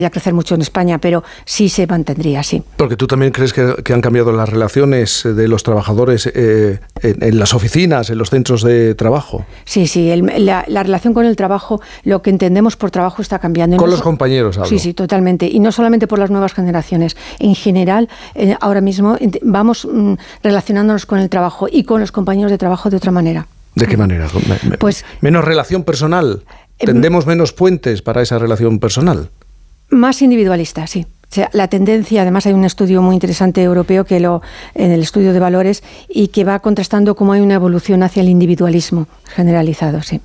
a crecer mucho en España, pero sí se mantendría, sí. Porque tú también crees que han cambiado las relaciones de los trabajadores en las oficinas, en los centros de trabajo. Sí, la relación con el trabajo, lo que entendemos por trabajo está cambiando. Con los compañeros, hablo. Sí, totalmente. Y no solamente por las nuevas generaciones. En general, ahora mismo vamos relacionándonos con el trabajo y con los compañeros de trabajo de otra manera. ¿De qué manera? Pues menos relación personal. ¿Tendemos menos puentes para esa relación personal? Más individualista, sí. O sea, la tendencia, además hay un estudio muy interesante europeo en el estudio de valores y que va contrastando cómo hay una evolución hacia el individualismo generalizado, sí.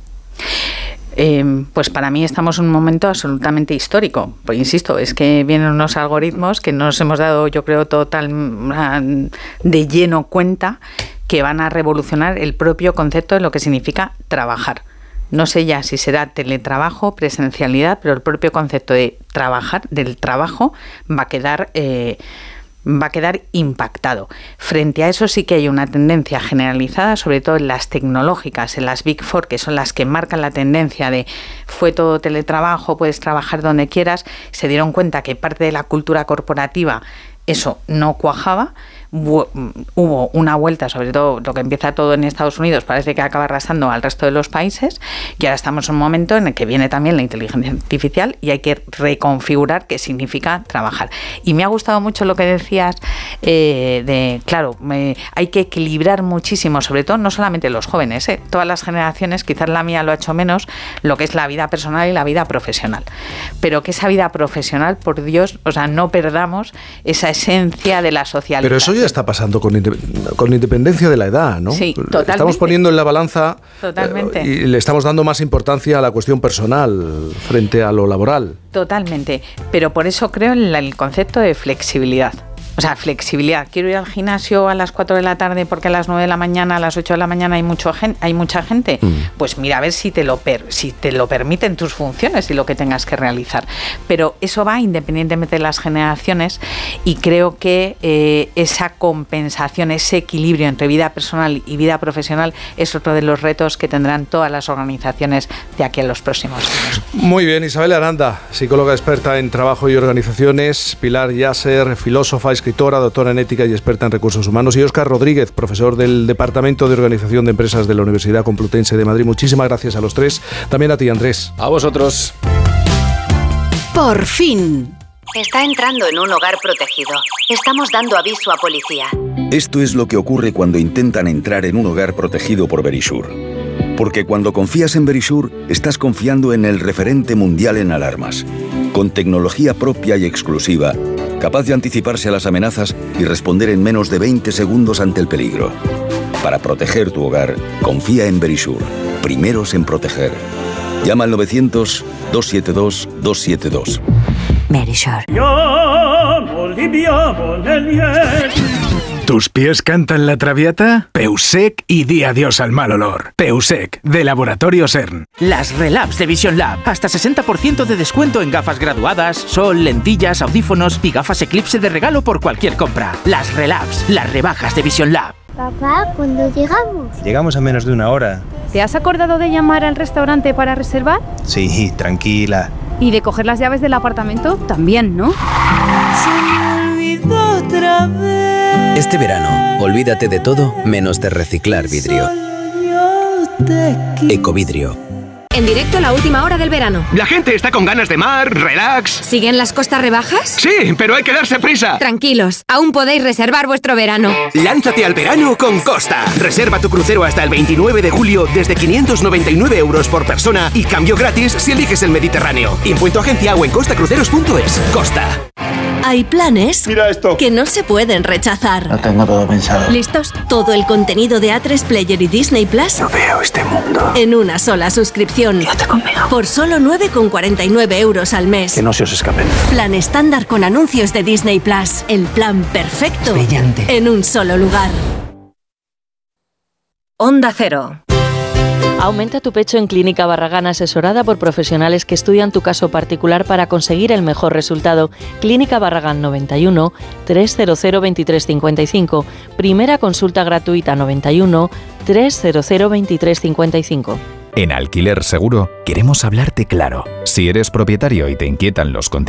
Pues para mí estamos en un momento absolutamente histórico. Pues insisto, es que vienen unos algoritmos que nos hemos dado, yo creo, total de lleno cuenta que van a revolucionar el propio concepto de lo que significa trabajar. No sé ya si será teletrabajo, presencialidad, pero el propio concepto de trabajar, del trabajo, va a quedar impactado. Frente a eso sí que hay una tendencia generalizada, sobre todo en las tecnológicas, en las Big Four, que son las que marcan la tendencia de fue todo teletrabajo, puedes trabajar donde quieras. Se dieron cuenta que parte de la cultura corporativa eso no cuajaba. Hubo una vuelta, sobre todo lo que empieza todo en Estados Unidos, parece que acaba arrasando al resto de los países, y ahora estamos en un momento en el que viene también la inteligencia artificial y hay que reconfigurar qué significa trabajar. Y me ha gustado mucho lo que decías hay que equilibrar muchísimo, sobre todo no solamente los jóvenes, todas las generaciones, quizás la mía lo ha hecho menos, lo que es la vida personal y la vida profesional. Pero que esa vida profesional, por Dios, no perdamos esa esencia de la socialización. Pero eso ya está pasando con independencia de la edad, ¿no? Sí, totalmente. Estamos poniendo en la balanza totalmente. Y le estamos dando más importancia a la cuestión personal frente a lo laboral. Totalmente, pero por eso creo en el concepto de flexibilidad. O sea, flexibilidad. Quiero ir al gimnasio a las 4 de la tarde porque a las 9 de la mañana, a las 8 de la mañana hay mucha gente. Pues mira, a ver si te lo permiten tus funciones y lo que tengas que realizar. Pero eso va independientemente de las generaciones y creo que esa compensación, ese equilibrio entre vida personal y vida profesional es otro de los retos que tendrán todas las organizaciones de aquí en los próximos años. Muy bien, Isabel Aranda, psicóloga experta en trabajo y organizaciones, Pilar Yasser, filósofa, escritora, doctora en ética y experta en recursos humanos, y Óscar Rodríguez, profesor del Departamento de Organización de Empresas de la Universidad Complutense de Madrid. Muchísimas gracias a los tres. También a ti, Andrés. A vosotros. Por fin. Está entrando en un hogar protegido. Estamos dando aviso a policía. Esto es lo que ocurre cuando intentan entrar en un hogar protegido por Verisure. Porque cuando confías en Verisure, estás confiando en el referente mundial en alarmas. Con tecnología propia y exclusiva, capaz de anticiparse a las amenazas y responder en menos de 20 segundos ante el peligro. Para proteger tu hogar, confía en Verisure. Primeros en proteger. Llama al 900-272-272. Verisure. ¿Tus pies cantan la traviata? Peusec y di adiós al mal olor. Peusec, de Laboratorio CERN. Las Relabs de Vision Lab. Hasta 60% de descuento en gafas graduadas, sol, lentillas, audífonos y gafas Eclipse de regalo por cualquier compra. Las Relabs, las rebajas de Vision Lab. Papá, ¿cuándo llegamos? Llegamos a menos de una hora. ¿Te has acordado de llamar al restaurante para reservar? Sí, tranquila. ¿Y de coger las llaves del apartamento? También, ¿no? Se me olvidó otra vez. Este verano, olvídate de todo menos de reciclar vidrio. Ecovidrio. En directo la última hora del verano. La gente está con ganas de mar, relax. ¿Siguen las costas rebajas? Sí, pero hay que darse prisa. Tranquilos, aún podéis reservar vuestro verano. Lánzate al verano con Costa. Reserva tu crucero hasta el 29 de julio desde 599 euros por persona y cambio gratis si eliges el Mediterráneo. Impuesto agencia o en costacruceros.es. Costa. Hay planes que no se pueden rechazar. Lo tengo todo pensado. ¿Listos? Todo el contenido de A3 Player y Disney Plus. No veo este mundo. En una sola suscripción. Quédate conmigo. Por solo 9,49 euros al mes. Que no se os escapen. Plan estándar con anuncios de Disney Plus. El plan perfecto. Brillante. En un solo lugar. Onda Cero. Aumenta tu pecho en Clínica Barragán, asesorada por profesionales que estudian tu caso particular para conseguir el mejor resultado. Clínica Barragán 91 300 2355. Primera consulta gratuita 91 300 2355. En Alquiler Seguro queremos hablarte claro. Si eres propietario y te inquietan los